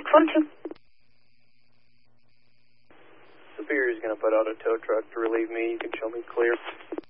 612. Superior is going to put out a tow truck to relieve me. You can show me clear.